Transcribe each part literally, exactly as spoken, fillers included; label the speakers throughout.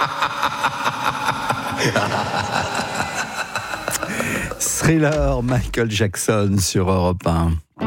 Speaker 1: Thriller, Michael Jackson sur Europe un.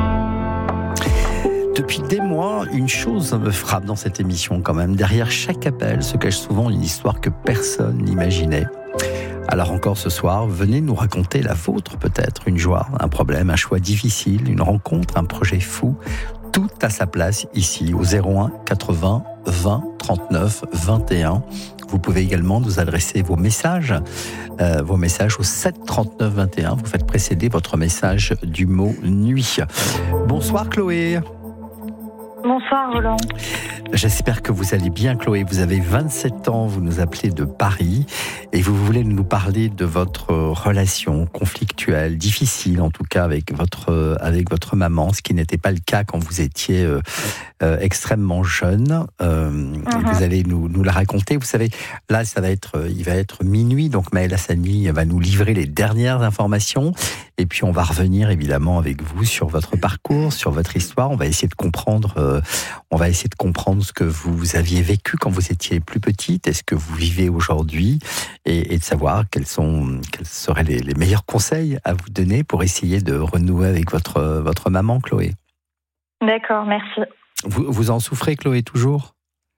Speaker 1: Depuis des mois, une chose me frappe dans cette émission quand même. Derrière chaque appel se cache souvent une histoire que personne n'imaginait. Alors encore ce soir, venez nous raconter la vôtre peut-être. Une joie, un problème, un choix difficile, une rencontre, un projet fou. Tout à sa place ici au zéro un quatre-vingts vingt trente-neuf vingt et un. Vous pouvez également nous adresser vos messages, euh, vos messages au sept trente-neuf vingt et un. Vous faites précéder votre message du mot nuit. Bonsoir Chloé.
Speaker 2: Bonsoir Roland.
Speaker 1: J'espère que vous allez bien Chloé. Vous avez vingt-sept ans, vous nous appelez de Paris et vous voulez nous parler de votre relation conflictuelle, difficile en tout cas avec votre, avec votre maman, ce qui n'était pas le cas quand vous étiez euh, euh, extrêmement jeune. Euh, uh-huh. Vous allez nous, nous la raconter. Vous savez, là ça va être, il va être minuit, donc Maëlle Hassani va nous livrer les dernières informations et puis on va revenir évidemment avec vous sur votre parcours, sur votre histoire. On va essayer de comprendre, euh, on va essayer de comprendre ce que vous aviez vécu quand vous étiez plus petite et ce que vous vivez aujourd'hui et, et de savoir quels sont, quels seraient les, les meilleurs conseils à vous donner pour essayer de renouer avec votre, votre maman, Chloé.
Speaker 2: D'accord, merci.
Speaker 1: Vous, vous en souffrez, Chloé, toujours ?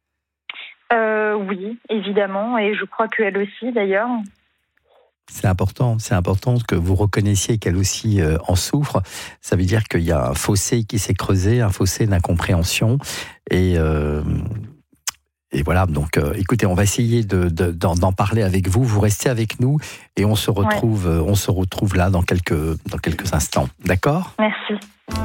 Speaker 2: euh, Oui, évidemment, et je crois qu'elle aussi, d'ailleurs.
Speaker 1: C'est important, c'est important que vous reconnaissiez qu'elle aussi euh, en souffre. Ça veut dire qu'il y a un fossé qui s'est creusé, un fossé d'incompréhension. Et, euh, et voilà, donc euh, écoutez, on va essayer de, de, d'en, d'en parler avec vous. Vous restez avec nous et on se retrouve, ouais. on se retrouve là dans quelques, dans quelques instants. D'accord ?
Speaker 2: Merci.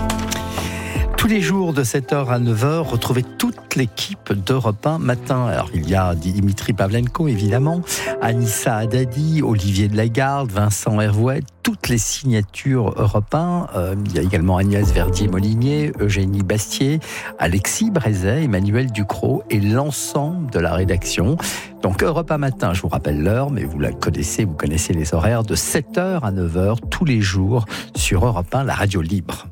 Speaker 1: Tous les jours de sept heures à neuf heures, retrouvez toute l'équipe d'Europe un matin. Alors, il y a Dimitri Pavlenko, évidemment, Anissa Haddadi, Olivier de Lagarde, Vincent Hervouet, toutes les signatures Europe un. Euh, il y a également Agnès Verdier-Molinier, Eugénie Bastier, Alexis Brézet, Emmanuel Ducrot et l'ensemble de la rédaction. Donc, Europe un matin, je vous rappelle l'heure, mais vous la connaissez, vous connaissez les horaires, de sept heures à neuf heures, tous les jours, sur Europe un, la radio libre.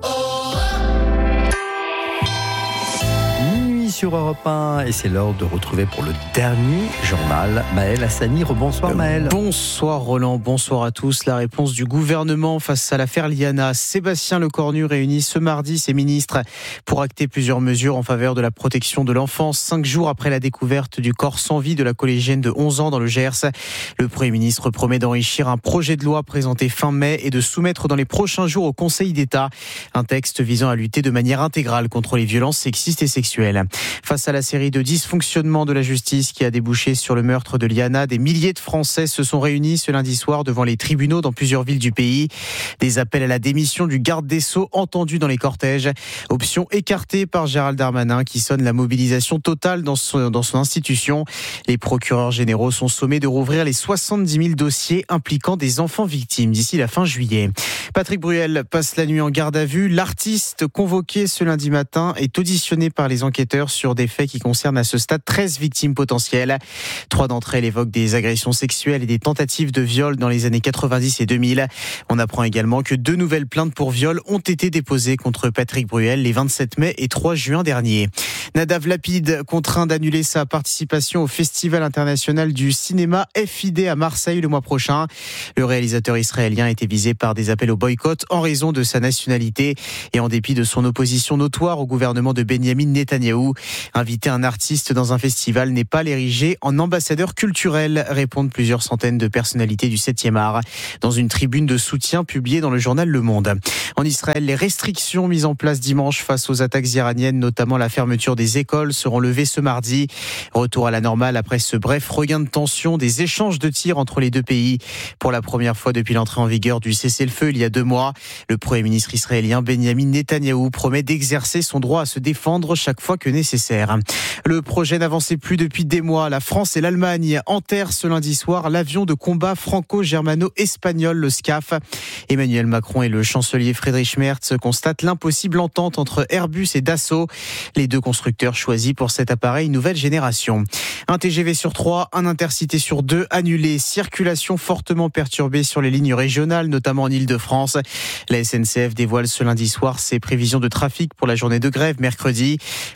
Speaker 1: Sur Europe un et c'est l'heure de retrouver pour le dernier journal Maëlle Hassani. Rebonsoir Maëlle.
Speaker 3: Bonsoir Roland, bonsoir à tous. La réponse du gouvernement face à l'affaire Liana. Sébastien Lecornu réunit ce mardi ses ministres pour acter plusieurs mesures en faveur de la protection de l'enfance. Cinq jours après la découverte du corps sans vie de la collégienne de onze ans dans le Gers, le Premier ministre promet d'enrichir un projet de loi présenté fin mai et de soumettre dans les prochains jours au Conseil d'État un texte visant à lutter de manière intégrale contre les violences sexistes et sexuelles. Face à la série de dysfonctionnements de la justice qui a débouché sur le meurtre de Liana, des milliers de Français se sont réunis ce lundi soir devant les tribunaux dans plusieurs villes du pays. Des appels à la démission du garde des Sceaux entendus dans les cortèges. Option écartée par Gérald Darmanin qui sonne la mobilisation totale dans son, dans son institution. Les procureurs généraux sont sommés de rouvrir les soixante-dix mille dossiers impliquant des enfants victimes d'ici la fin juillet. Patrick Bruel passe la nuit en garde à vue. L'artiste convoqué ce lundi matin est auditionné par les enquêteurs sur des faits qui concernent à ce stade treize victimes potentielles. Trois d'entre elles évoquent des agressions sexuelles et des tentatives de viol dans les années quatre-vingt-dix et deux mille. On apprend également que deux nouvelles plaintes pour viol ont été déposées contre Patrick Bruel les vingt-sept mai et trois juin dernier. Nadav Lapid contraint d'annuler sa participation au Festival international du cinéma F I D à Marseille le mois prochain. Le réalisateur israélien était visé par des appels au boycott en raison de sa nationalité et en dépit de son opposition notoire au gouvernement de Benyamin Netanyahou. Inviter un artiste dans un festival n'est pas l'ériger en ambassadeur culturel, répondent plusieurs centaines de personnalités du septième art dans une tribune de soutien publiée dans le journal Le Monde. En Israël, les restrictions mises en place dimanche face aux attaques iraniennes, notamment la fermeture des écoles, seront levées ce mardi. Retour à la normale après ce bref regain de tension, des échanges de tirs entre les deux pays. Pour la première fois depuis l'entrée en vigueur du cessez-le-feu il y a deux mois, le Premier ministre israélien Benyamin Netanyahou promet d'exercer son droit à se défendre chaque fois que nécessaire. Le projet n'avançait plus depuis des mois. La France et l'Allemagne enterrent ce lundi soir l'avion de combat franco-germano-espagnol, le SCAF. Emmanuel Macron et le chancelier Friedrich Merz constatent l'impossible entente entre Airbus et Dassault, les deux constructeurs choisis pour cet appareil nouvelle génération. Un T G V sur trois, un Intercité sur deux annulé. Circulation fortement perturbée sur les lignes régionales, notamment en Île-de-France. La S N C F dévoile ce lundi soir ses prévisions de trafic pour la journée de grève mercredi. Plusieurs syndicats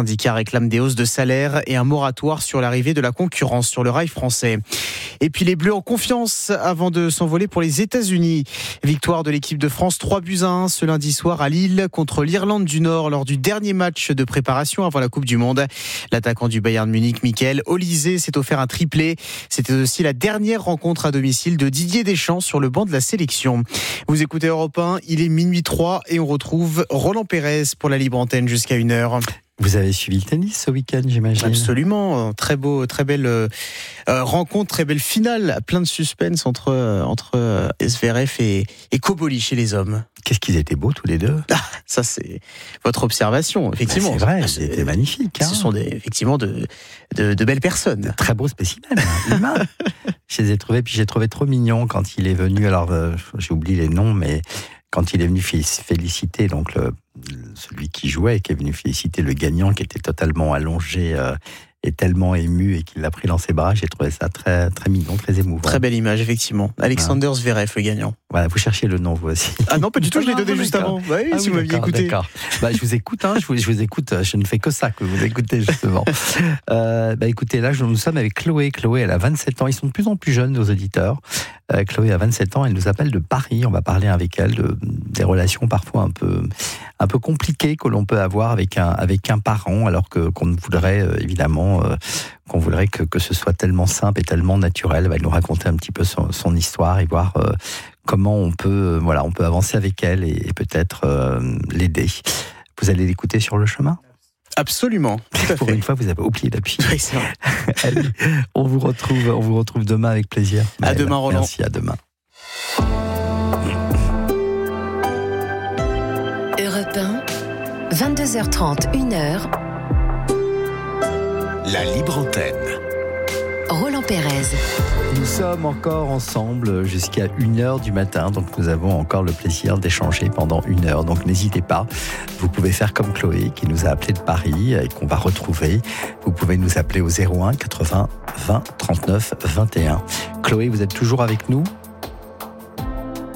Speaker 3: syndicats réclament des hausses de salaire et un moratoire sur l'arrivée de la concurrence sur le rail français. Et puis les Bleus en confiance avant de s'envoler pour les États-Unis. Victoire de l'équipe de France trois buts à un ce lundi soir à Lille contre l'Irlande du Nord lors du dernier match de préparation avant la Coupe du Monde. L'attaquant du Bayern Munich, Michael Olise, s'est offert un triplé. C'était aussi la dernière rencontre à domicile de Didier Deschamps sur le banc de la sélection. Vous écoutez Europe un, il est minuit trois et on retrouve Roland Pérez pour la libre antenne jusqu'à une heure.
Speaker 1: Vous avez suivi le tennis ce week-end, j'imagine?
Speaker 3: Absolument, très beau, très belle euh, rencontre, très belle finale, plein de suspense entre euh, entre euh, Zverev et, et Koboli chez les hommes.
Speaker 1: Qu'est-ce qu'ils étaient beaux tous les deux.
Speaker 3: Ah, ça c'est votre observation, effectivement.
Speaker 1: Ben c'est vrai, c'était magnifique. Hein.
Speaker 3: Ce sont des, effectivement de, de, de belles personnes. De
Speaker 1: très beaux spécimens, hein, humains. Je les ai trouvés, puis j'ai trouvé trop mignon quand il est venu. Alors euh, j'ai oublié les noms, mais quand il est venu féliciter donc le, celui qui jouait, qui est venu féliciter le gagnant, qui était totalement allongé euh, et tellement ému et qu'il l'a pris dans ses bras, j'ai trouvé ça très très mignon, très émouvant.
Speaker 3: Très belle image, effectivement. Alexander ah. Zverev, le gagnant.
Speaker 1: Voilà, vous cherchiez le nom, vous aussi.
Speaker 3: Ah non, pas du tout, je l'ai donné juste avant. Bah oui, ah si oui, vous m'aviez écouté.
Speaker 1: D'accord. Bah, je vous écoute, hein, je, vous, je vous écoute, je ne fais que ça, que vous écoutez justement. euh, bah, écoutez, là, nous sommes avec Chloé. Chloé, elle a vingt-sept ans, ils sont de plus en plus jeunes, nos auditeurs. Euh, Chloé a vingt-sept ans, elle nous appelle de Paris. On va parler avec elle de, des relations parfois un peu, un peu compliquées que l'on peut avoir avec un, avec un parent, alors que, qu'on ne voudrait euh, évidemment... Euh, qu'on voudrait que, que ce soit tellement simple et tellement naturel. Elle va nous raconter un petit peu son, son histoire et voir euh, comment on peut, euh, voilà, on peut avancer avec elle et, et peut-être euh, l'aider. Vous allez l'écouter sur le chemin ?
Speaker 3: Absolument. Tout à
Speaker 1: Pour
Speaker 3: fait.
Speaker 1: une fois, vous avez oublié d'appuyer.
Speaker 3: Oui, c'est vrai.
Speaker 1: Allez, on vous retrouve, on vous retrouve demain avec plaisir.
Speaker 3: À Maëlle. Demain, Roland.
Speaker 1: Merci, à demain.
Speaker 4: Europe un, vingt-deux heures trente, une heure.
Speaker 5: La libre antenne.
Speaker 4: Roland Pérez.
Speaker 1: Nous sommes encore ensemble jusqu'à une heure du matin, donc nous avons encore le plaisir d'échanger pendant une heure. Donc n'hésitez pas, vous pouvez faire comme Chloé qui nous a appelé de Paris et qu'on va retrouver. Vous pouvez nous appeler au zéro un quatre-vingts vingt trente-neuf vingt et un. Chloé, vous êtes toujours avec nous ? Chloé ?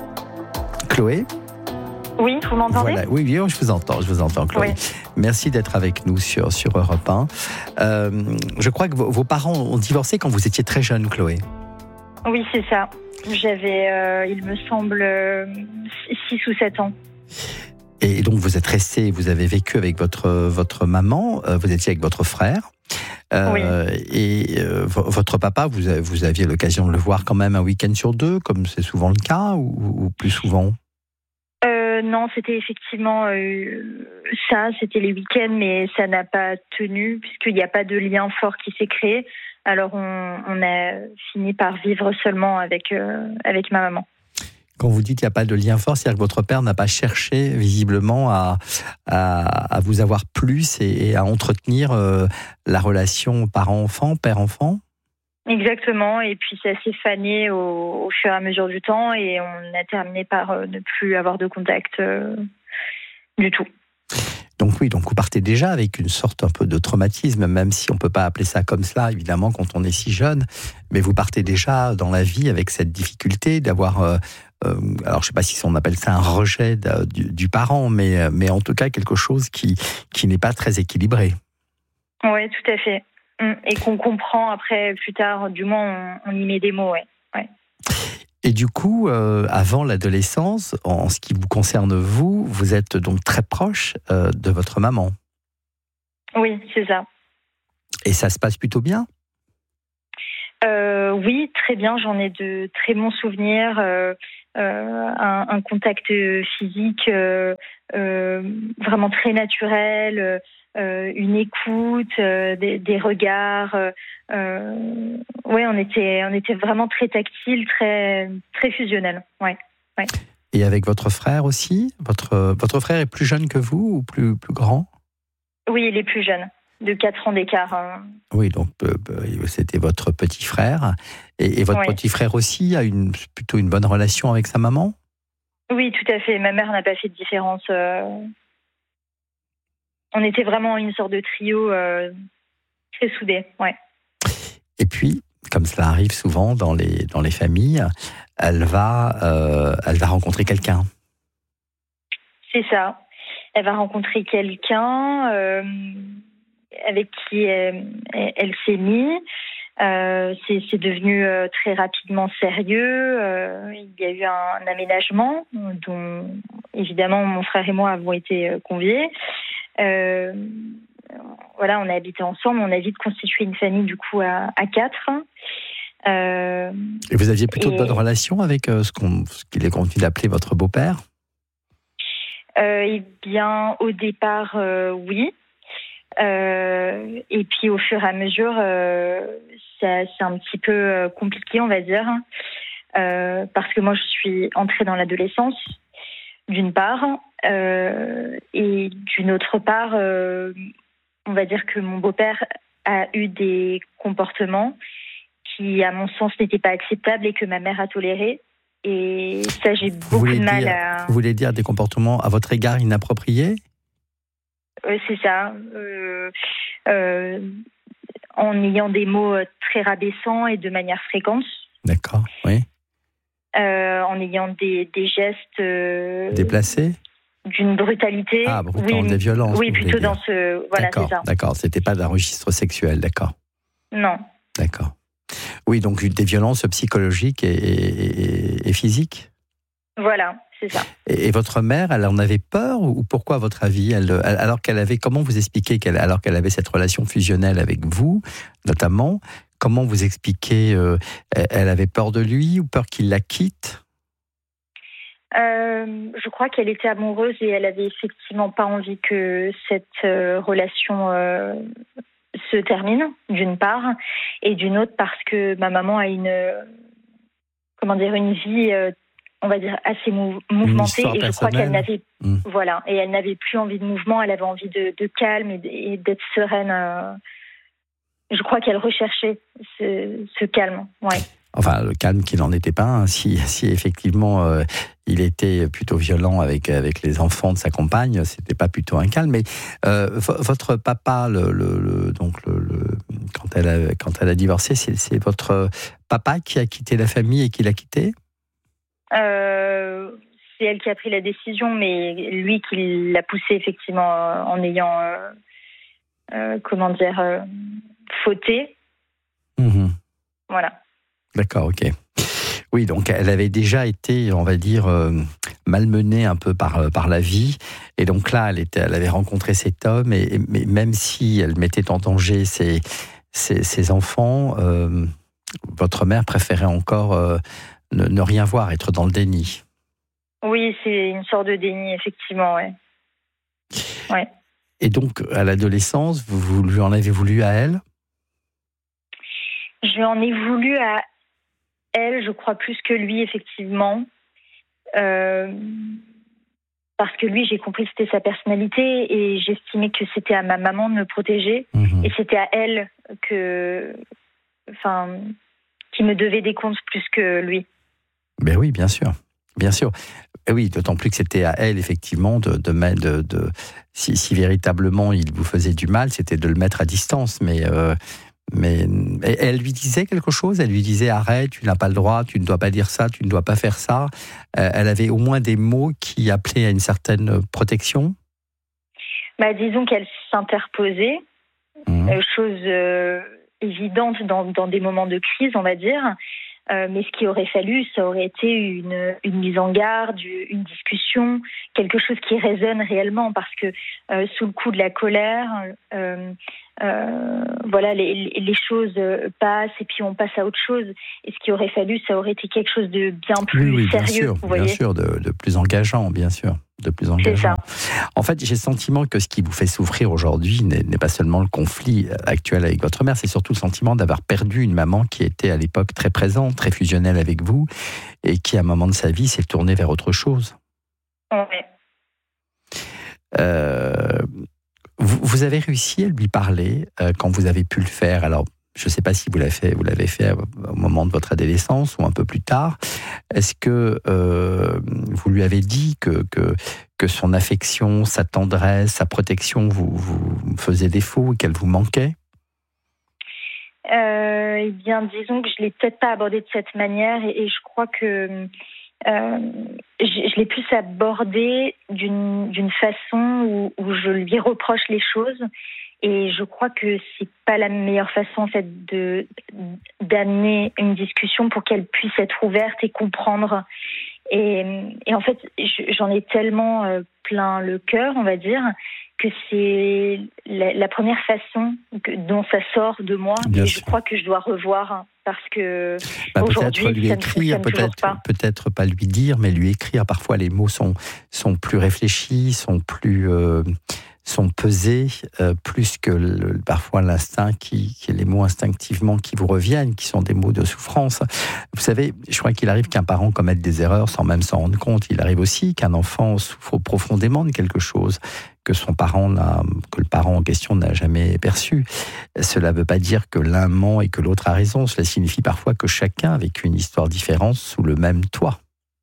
Speaker 2: Oui, vous m'entendez ?
Speaker 1: Voilà. Oui, oui, je vous entends, je vous entends, Chloé. Oui. Merci d'être avec nous sur, sur Europe un. Euh, je crois que vos, vos parents ont divorcé quand vous étiez très jeune, Chloé.
Speaker 2: Oui, c'est ça. J'avais, euh, il me semble, six ou sept ans.
Speaker 1: Et donc, vous êtes resté, vous avez vécu avec votre, votre maman, vous étiez avec votre frère. Euh, oui. Et euh, votre papa, vous, vous aviez l'occasion de le voir quand même un week-end sur deux, comme c'est souvent le cas, ou, ou plus souvent ?
Speaker 2: Euh, non, c'était effectivement euh, ça, c'était les week-ends, mais ça n'a pas tenu puisqu'il n'y a pas de lien fort qui s'est créé. Alors on, on a fini par vivre seulement avec, euh, avec ma maman.
Speaker 1: Quand vous dites qu'il n'y a pas de lien fort, c'est-à-dire que votre père n'a pas cherché visiblement à, à, à vous avoir plus et, et à entretenir euh, la relation parent-enfant, père-enfant ?
Speaker 2: Exactement, et puis ça s'est fané au, au fur et à mesure du temps et on a terminé par euh, ne plus avoir de contact euh, du tout.
Speaker 1: Donc oui, donc vous partez déjà avec une sorte un peu de traumatisme, même si on ne peut pas appeler ça comme cela, évidemment, quand on est si jeune, mais vous partez déjà dans la vie avec cette difficulté d'avoir, euh, euh, alors je ne sais pas si on appelle ça un rejet de, du, du parent, mais, mais en tout cas quelque chose qui, qui n'est pas très équilibré.
Speaker 2: Oui, tout à fait. Et qu'on comprend après, plus tard, du moins on, on y met des mots, ouais. ouais.
Speaker 1: Et du coup, euh, avant l'adolescence, en ce qui vous concerne vous, vous êtes donc très proche euh, de votre maman.
Speaker 2: Oui, c'est ça.
Speaker 1: Et ça se passe plutôt bien ?
Speaker 2: euh, Oui, très bien. J'en ai de très bons souvenirs. Euh, euh, un, un contact physique euh, euh, vraiment très naturel. Euh, une écoute, euh, des, des regards. Euh, ouais, on était, on était vraiment très tactile, très, très fusionnel. Ouais, ouais.
Speaker 1: Et avec votre frère aussi ? Votre, votre frère est plus jeune que vous ou plus, plus grand ?
Speaker 2: Oui, il est plus jeune, de quatre ans d'écart. Hein.
Speaker 1: Oui, donc euh, c'était votre petit frère. Et, et votre ouais. petit frère aussi a une, plutôt une bonne relation avec sa maman ?
Speaker 2: Oui, tout à fait. Ma mère n'a pas fait de différence. Euh... On était vraiment une sorte de trio euh, très soudé, ouais.
Speaker 1: Et puis, comme cela arrive souvent dans les, dans les familles, elle va, euh, elle va rencontrer quelqu'un.
Speaker 2: C'est ça. Elle va rencontrer quelqu'un. Euh, avec qui elle, elle s'est mise. Euh, c'est, c'est devenu euh, très rapidement sérieux. Euh, il y a eu un, un aménagement dont, évidemment, mon frère et moi avons été euh, conviés. Euh, voilà, on a habité ensemble. On a vite constitué une famille, du coup, à, à quatre. Euh,
Speaker 1: et vous aviez plutôt
Speaker 2: et,
Speaker 1: de bonnes relations avec euh, ce, qu'on, ce qu'il est convenu d'appeler votre beau-père ?
Speaker 2: euh, Eh bien, au départ, euh, oui. Euh, et puis au fur et à mesure, euh, ça, c'est un petit peu euh, compliqué, on va dire, euh, parce que moi je suis entrée dans l'adolescence, d'une part, euh, et d'une autre part, euh, on va dire que mon beau-père a eu des comportements qui, à mon sens, n'étaient pas acceptables et que ma mère a toléré. Et ça, j'ai
Speaker 1: vous
Speaker 2: beaucoup de mal
Speaker 1: dire,
Speaker 2: à...
Speaker 1: Vous voulez dire des comportements à votre égard inappropriés ?
Speaker 2: Euh, c'est ça. Euh, euh, en ayant des mots très rabaissants et de manière fréquente.
Speaker 1: D'accord, oui.
Speaker 2: Euh, en ayant des, des gestes... Euh,
Speaker 1: déplacés ?
Speaker 2: D'une brutalité.
Speaker 1: Ah, brutal,
Speaker 2: oui,
Speaker 1: des violences.
Speaker 2: Oui, plutôt dans ce... Voilà,
Speaker 1: d'accord,
Speaker 2: c'est ça.
Speaker 1: D'accord, c'était pas d'un registre sexuel, d'accord.
Speaker 2: Non.
Speaker 1: D'accord. Oui, donc des violences psychologiques et, et, et physiques ?
Speaker 2: Voilà, c'est ça.
Speaker 1: Et, et votre mère, elle en avait peur ou pourquoi, à votre avis, elle, alors qu'elle avait, comment vous expliquez qu'elle, alors qu'elle avait cette relation fusionnelle avec vous, notamment, comment vous expliquez, euh, elle avait peur de lui ou peur qu'il la quitte ?
Speaker 2: Euh, je crois qu'elle était amoureuse et elle avait effectivement pas envie que cette euh, relation euh, se termine, d'une part, et d'une autre parce que ma maman a une, comment dire, une vie, euh, on va dire, assez mou- mouvementée, et je crois qu'elle n'avait, mmh. voilà, et elle n'avait plus envie de mouvement, elle avait envie de, de calme et, et d'être sereine. Euh, je crois qu'elle recherchait ce, ce calme, ouais.
Speaker 1: Enfin, le calme qui n'en était pas un, si, si effectivement euh, il était plutôt violent avec, avec les enfants de sa compagne, c'était pas plutôt un calme. Mais euh, v- votre papa, le, le, le, donc le, le, quand, elle a, quand elle a divorcé, c'est, c'est votre papa qui a quitté la famille et qui l'a quitté ?
Speaker 2: euh, C'est elle qui a pris la décision, mais lui qui l'a poussée effectivement euh, en ayant, euh, euh, comment dire, euh, fauté.
Speaker 1: Mmh.
Speaker 2: Voilà.
Speaker 1: D'accord, ok. Oui, donc elle avait déjà été, on va dire, euh, malmenée un peu par, par la vie. Et donc là, elle, était, elle avait rencontré cet homme. Et, et mais même si elle mettait en danger ses, ses, ses enfants, euh, votre mère préférait encore euh, ne, ne rien voir, être dans le déni.
Speaker 2: Oui, c'est une sorte de déni, effectivement, ouais. Ouais.
Speaker 1: Et donc, à l'adolescence, vous, vous lui en avez voulu à elle ?
Speaker 2: Je lui en ai voulu à elle, je crois, plus que lui, effectivement. Euh, parce que lui, j'ai compris que c'était sa personnalité et j'estimais que c'était à ma maman de me protéger. Mmh. Et c'était à elle que, enfin, qui me devait des comptes plus que lui.
Speaker 1: Ben oui, bien sûr. Bien sûr. Et oui, d'autant plus que c'était à elle, effectivement, de, de, de, de si, si véritablement il vous faisait du mal, c'était de le mettre à distance. Mais, euh, mais elle lui disait quelque chose, elle lui disait arrête, tu n'as pas le droit, tu ne dois pas dire ça, tu ne dois pas faire ça. Euh, elle avait au moins des mots qui appelaient à une certaine protection.
Speaker 2: Bah, disons qu'elle s'interposait, mmh. euh, chose euh, évidente dans, dans des moments de crise, on va dire. Euh, mais ce qu'il aurait fallu, ça aurait été une, une mise en garde, une discussion, quelque chose qui résonne réellement, parce que euh, sous le coup de la colère, euh, euh, voilà, les, les choses passent et puis on passe à autre chose. Et ce qu'il aurait fallu, ça aurait été quelque chose de bien plus
Speaker 1: oui, oui,
Speaker 2: sérieux.
Speaker 1: Bien sûr,
Speaker 2: vous voyez
Speaker 1: bien sûr, de, de plus engageant, bien sûr. De plus engageant. En fait, j'ai le sentiment que ce qui vous fait souffrir aujourd'hui n'est, n'est pas seulement le conflit actuel avec votre mère, c'est surtout le sentiment d'avoir perdu une maman qui était à l'époque très présente, très fusionnelle avec vous, et qui, à un moment de sa vie, s'est tournée vers autre chose.
Speaker 2: Ouais.
Speaker 1: Euh, vous, vous avez réussi à lui parler euh, quand vous avez pu le faire. Alors, je ne sais pas si vous l'avez fait, vous l'avez fait au moment de votre adolescence ou un peu plus tard. Est-ce que euh, vous lui avez dit que, que, que son affection, sa tendresse, sa protection vous, vous faisait défaut et qu'elle vous manquait ?
Speaker 2: euh, Eh bien, disons que je ne l'ai peut-être pas abordé de cette manière et, et je crois que euh, je, je l'ai plus abordé d'une, d'une façon où, où je lui reproche les choses Et je crois que c'est pas la meilleure façon en fait de d'amener une discussion pour qu'elle puisse être ouverte et comprendre. Et, et en fait, j'en ai tellement euh, plein le cœur, on va dire, que c'est la, la première façon que, dont ça sort de moi.
Speaker 1: Bien
Speaker 2: et
Speaker 1: sûr.
Speaker 2: je crois que je dois revoir parce que
Speaker 1: bah,
Speaker 2: aujourd'hui,
Speaker 1: peut-être lui
Speaker 2: ça
Speaker 1: écrire,
Speaker 2: ne fonctionne
Speaker 1: peut-être,
Speaker 2: pas.
Speaker 1: peut-être pas lui dire, mais lui écrire. Parfois, les mots sont sont plus réfléchis, sont plus euh, sont pesés, euh, plus que le, parfois l'instinct qui, qui les mots instinctivement qui vous reviennent, qui sont des mots de souffrance. Vous savez, je crois qu'il arrive qu'un parent commette des erreurs sans même s'en rendre compte. Il arrive aussi qu'un enfant souffre profondément de quelque chose que son parent n'a, que le parent en question n'a jamais perçu. Cela ne veut pas dire que l'un ment et que l'autre a raison. Cela signifie parfois que chacun a vécu une histoire différente sous le même toit.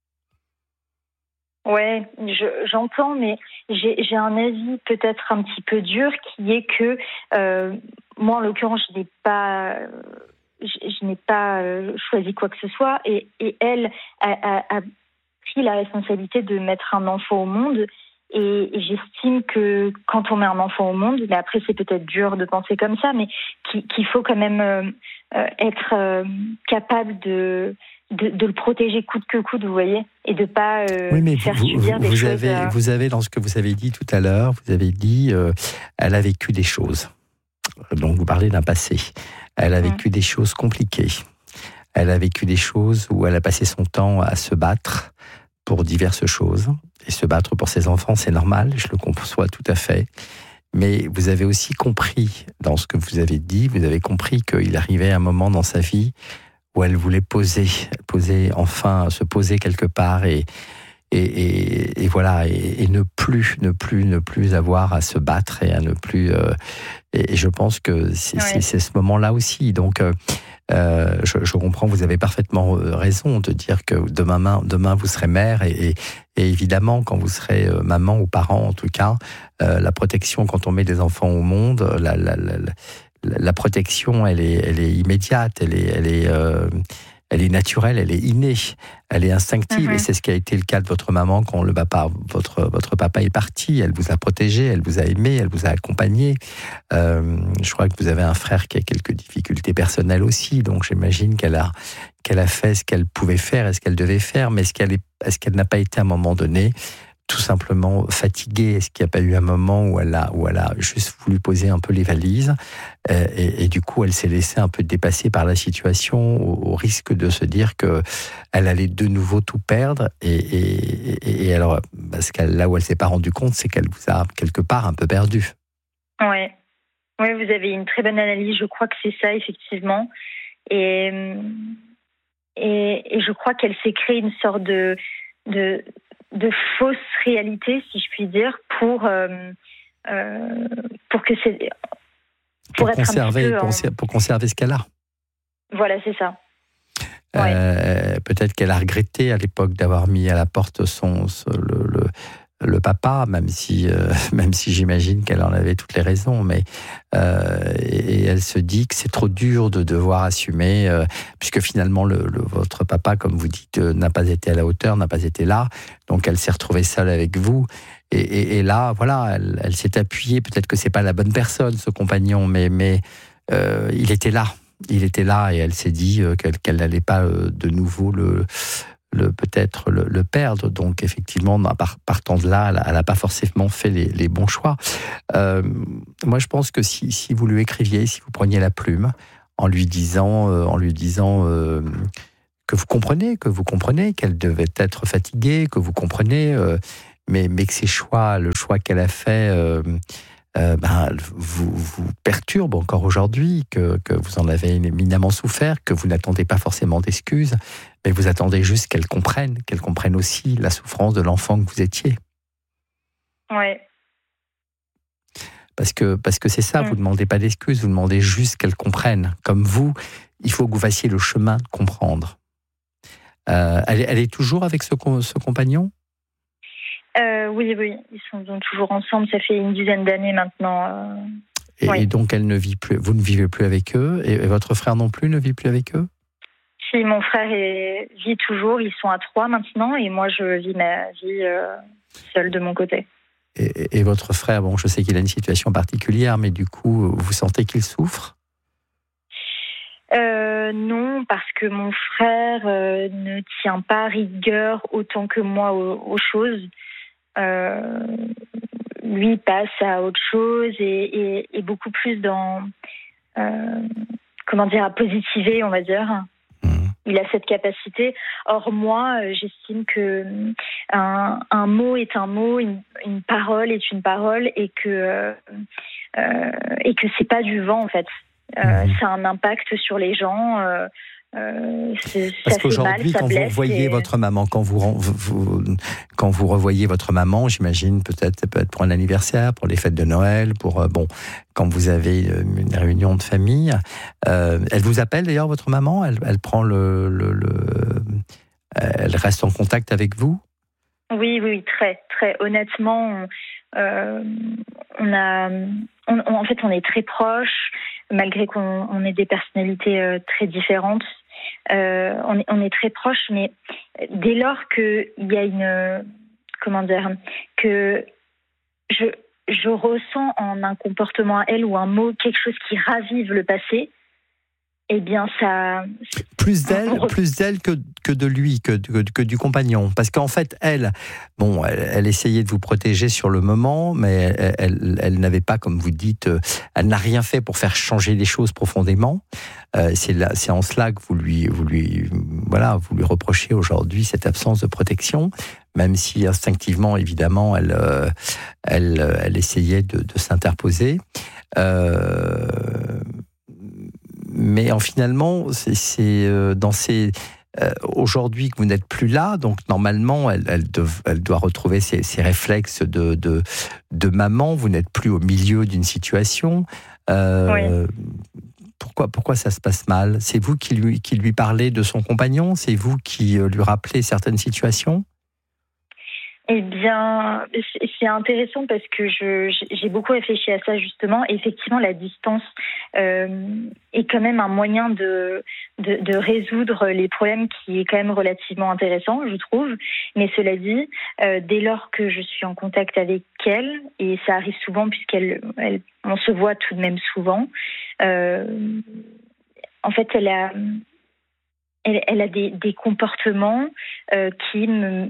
Speaker 2: Ouais, je, j'entends, mais j'ai, j'ai un avis peut-être un petit peu dur qui est que euh, moi, en l'occurrence, je n'ai pas, je, je n'ai pas euh, choisi quoi que ce soit, et, et elle a, a, a pris la responsabilité de mettre un enfant au monde. Et, et j'estime que quand on met un enfant au monde, mais après c'est peut-être dur de penser comme ça, mais qu'il, qu'il faut quand même euh, être euh, capable de De, de le protéger coûte que coûte, vous voyez, et de pas euh,
Speaker 1: oui, mais
Speaker 2: faire
Speaker 1: vous,
Speaker 2: subir
Speaker 1: vous,
Speaker 2: des
Speaker 1: vous
Speaker 2: choses.
Speaker 1: Avez,
Speaker 2: à...
Speaker 1: vous avez, dans ce que vous avez dit tout à l'heure, vous avez dit, euh, elle a vécu des choses. Donc vous parlez d'un passé. Elle a vécu mmh. des choses compliquées. Elle a vécu des choses où elle a passé son temps à se battre pour diverses choses. Et se battre pour ses enfants, c'est normal, je le conçois tout à fait. Mais vous avez aussi compris, dans ce que vous avez dit, vous avez compris qu'il arrivait un moment dans sa vie où elle voulait poser, poser enfin, se poser quelque part et, et, et, et voilà, et, et ne plus, ne plus, ne plus avoir à se battre et à ne plus. Euh, et, et je pense que c'est, ouais. c'est, c'est ce moment-là aussi. Donc, euh, euh, je, je comprends, vous avez parfaitement raison de dire que demain, demain vous serez mère et, et, et évidemment, quand vous serez maman ou parent, en tout cas, euh, la protection quand on met des enfants au monde, la, la, la, la La protection, elle est, elle est immédiate, elle est, elle est, euh, elle est naturelle, elle est innée, elle est instinctive. Mm-hmm. Et c'est ce qui a été le cas de votre maman quand le papa, votre, votre papa est parti. Elle vous a protégé, elle vous a aimé, elle vous a accompagné. Euh, je crois que vous avez un frère qui a quelques difficultés personnelles aussi, donc j'imagine qu'elle a, qu'elle a fait ce qu'elle pouvait faire et ce qu'elle devait faire, mais est-ce qu'elle, est, est-ce qu'elle n'a pas été à un moment donné tout simplement fatiguée? Est-ce qu'il n'y a pas eu un moment où elle a, où elle a juste voulu poser un peu les valises et, et, et du coup elle s'est laissée un peu dépasser par la situation au, au risque de se dire qu'elle allait de nouveau tout perdre et, et, et alors parce qu'elle, là où elle ne s'est pas rendue compte, c'est qu'elle vous a quelque part un peu perdu.
Speaker 2: Ouais. Oui, vous avez une très bonne analyse, je crois que c'est ça effectivement et, et, et je crois qu'elle s'est créée une sorte de, de de fausse réalité, si je puis dire, pour euh, euh, pour que c'est
Speaker 1: pour, pour être conserver un peu en... pour conserver ce qu'elle a.
Speaker 2: Voilà, c'est ça.
Speaker 1: Euh,
Speaker 2: ouais.
Speaker 1: Peut-être qu'elle a regretté à l'époque d'avoir mis à la porte son, son le, le le papa, même si euh, même si j'imagine qu'elle en avait toutes les raisons, mais euh, et, et elle se dit que c'est trop dur de devoir assumer, euh, puisque finalement le, le votre papa, comme vous dites, euh, n'a pas été à la hauteur, n'a pas été là, donc elle s'est retrouvée seule avec vous. Et, et, et là, voilà, elle, elle s'est appuyée. Peut-être que c'est pas la bonne personne, ce compagnon, mais mais euh, il était là, il était là, et elle s'est dit euh, qu'elle qu'elle n'allait pas euh, de nouveau le Le, peut-être le, le perdre. Donc effectivement, partant de là, elle n'a pas forcément fait les, les bons choix. Euh, moi, je pense que si, si vous lui écriviez, si vous preniez la plume, en lui disant, euh, en lui disant euh, que vous comprenez, que vous comprenez qu'elle devait être fatiguée, que vous comprenez, euh, mais, mais que ses choix, le choix qu'elle a fait, euh, euh, ben, vous, vous perturbe encore aujourd'hui, que, que vous en avez éminemment souffert, que vous n'attendez pas forcément d'excuses, mais vous attendez juste qu'elle comprenne, qu'elle comprenne aussi la souffrance de l'enfant que vous étiez.
Speaker 2: Oui.
Speaker 1: Parce que, parce que c'est ça, mmh. vous ne demandez pas d'excuses, vous demandez juste qu'elle comprenne. Comme vous, il faut que vous fassiez le chemin de comprendre. Euh, elle, elle est toujours avec ce, ce compagnon ?
Speaker 2: Euh, oui, oui, ils sont donc toujours ensemble. Ça fait une dizaine d'années maintenant. Euh...
Speaker 1: Et,
Speaker 2: oui.
Speaker 1: et donc, elle ne vit plus. Vous ne vivez plus avec eux, et, et votre frère non plus ne vit plus avec eux ?
Speaker 2: Si, mon frère est, vit toujours. Ils sont à trois maintenant, et moi, je vis ma vie euh, seule de mon côté.
Speaker 1: et, et votre frère, bon, je sais qu'il a une situation particulière, mais du coup, vous sentez qu'il souffre ?
Speaker 2: Euh, non, parce que mon frère euh, ne tient pas rigueur autant que moi aux, aux choses. Euh, lui passe à autre chose et, et, et beaucoup plus dans, euh, comment dire, à positiver, on va dire. Mmh. Il a cette capacité. Or moi, j'estime que un, un mot est un mot, une, une parole est une parole, et que euh, et que c'est pas du vent en fait. Euh, mmh. Ça a un impact sur les gens. Euh, euh, c'est,
Speaker 1: Parce
Speaker 2: ça
Speaker 1: qu'aujourd'hui,
Speaker 2: fait mal,
Speaker 1: quand
Speaker 2: ça
Speaker 1: vous revoyez
Speaker 2: et...
Speaker 1: votre maman, quand vous, vous, quand vous revoyez votre maman, j'imagine peut-être ça peut être pour un anniversaire, pour les fêtes de Noël, pour euh, bon, quand vous avez une réunion de famille, euh, elle vous appelle d'ailleurs votre maman, elle, elle prend le, le, le, elle reste en contact avec vous?
Speaker 2: Oui, oui, très, très. Honnêtement, on, euh, on a, on, on, en fait, on est très proches, malgré qu'on on ait des personnalités euh, très différentes. Euh, on, est, on est très proches, mais dès lors qu'il y a une, comment dire, que je, je ressens en un comportement à elle ou un mot quelque chose qui ravive le passé, eh bien, ça...
Speaker 1: Plus d'elle, on... plus d'elle que, que de lui, que, que, que du compagnon. Parce qu'en fait, elle, bon, elle, elle essayait de vous protéger sur le moment, mais elle, elle, elle n'avait pas, comme vous dites, elle n'a rien fait pour faire changer les choses profondément. Euh, c'est, là, c'est en cela que vous lui, vous lui, voilà, vous lui reprochez aujourd'hui cette absence de protection, même si instinctivement, évidemment, elle, euh, elle, elle essayait de, de s'interposer. Euh, Mais en finalement, c'est, c'est euh, dans ces euh, aujourd'hui que vous n'êtes plus là, donc normalement, elle, elle, dev, elle doit retrouver ses, ses réflexes de, de de maman. Vous n'êtes plus au milieu d'une situation. Euh, oui. Pourquoi pourquoi ça se passe mal? C'est vous qui lui qui lui parlez de son compagnon? C'est vous qui lui rappelez certaines situations?
Speaker 2: Eh bien, c'est intéressant parce que je, j'ai beaucoup réfléchi à ça justement. Et effectivement, la distance euh, est quand même un moyen de, de, de résoudre les problèmes qui est quand même relativement intéressant, je trouve. Mais cela dit, euh, dès lors que je suis en contact avec elle, et ça arrive souvent puisqu'elle, elle, on se voit tout de même souvent, euh, en fait, elle a, elle, elle a des, des comportements euh, qui me...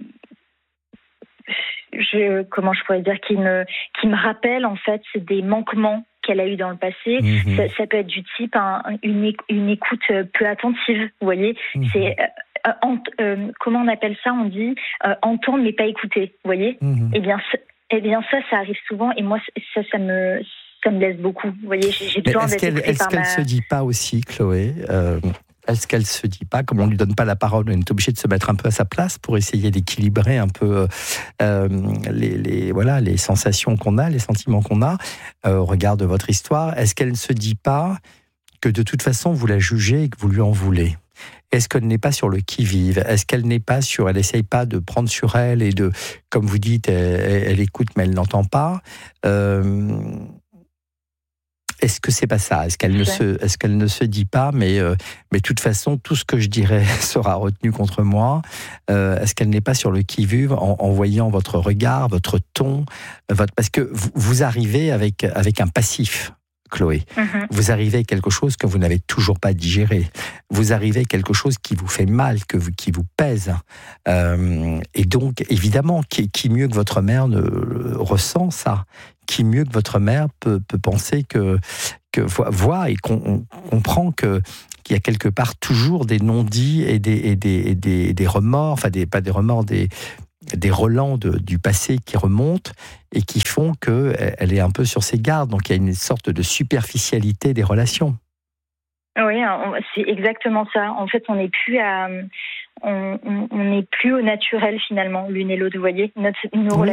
Speaker 2: Je, comment je pourrais dire, qui me, qui me rappelle en fait c'est des manquements qu'elle a eu dans le passé. Mmh. Ça, ça peut être du type un, une, une écoute peu attentive, vous voyez. Mmh. C'est euh, en, euh, comment on appelle ça? On dit euh, entendre mais pas écouter, vous voyez. Mmh. Eh bien, eh bien ça, ça arrive souvent et moi ça, ça me, ça me laisse beaucoup. Vous voyez, j'ai, j'ai besoin d'être écoutée par ma...
Speaker 1: Est-ce qu'elle se dit pas aussi, Chloé? euh... Est-ce qu'elle se dit pas, comme on lui donne pas la parole, on est obligé de se mettre un peu à sa place pour essayer d'équilibrer un peu euh, les, les voilà les sensations qu'on a, les sentiments qu'on a euh, au regard de votre histoire. Est-ce qu'elle ne se dit pas que de toute façon vous la jugez et que vous lui en voulez? Est-ce qu'elle n'est pas sur le qui-vive? Est-ce qu'elle n'est pas sur, elle essaye pas de prendre sur elle et de, comme vous dites, elle, elle écoute mais elle n'entend pas. Euh, Est-ce que c'est pas ça? Est-ce qu'elle ne se, est-ce qu'elle ne se dit pas, mais euh, mais de toute façon, tout ce que je dirai sera retenu contre moi. Euh, est-ce qu'elle n'est pas sur le qui-vive en, en voyant votre regard, votre ton, votre parce que vous, vous arrivez avec avec un passif, Chloé. Mm-hmm. Vous arrivez avec quelque chose que vous n'avez toujours pas digéré. Vous arrivez avec quelque chose qui vous fait mal, que vous, qui vous pèse. Euh, et donc, évidemment, qui, qui mieux que votre mère ne ressent ça? Qui mieux que votre mère peut, peut penser que, que voit et qu'on comprend que qu'il y a quelque part toujours des non-dits et des, et des, et des, des remords, enfin des, pas des remords, des, des relents de, du passé qui remontent et qui font qu'elle est un peu sur ses gardes. Donc il y a une sorte de superficialité des relations.
Speaker 2: Oui, c'est exactement ça. En fait, on n'est plus à, on, on, on n'est plus au naturel finalement, l'une et l'autre. Vous voyez, notre, nos oui. relations